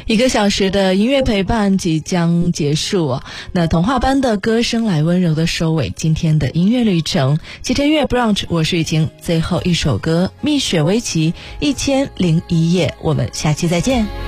1个小时的音乐陪伴即将结束，那童话般的歌声来温柔的收尾今天的音乐旅程。7天乐 brunch， 我是雨晴，最后一首歌蜜雪薇琪1001夜，我们下期再见。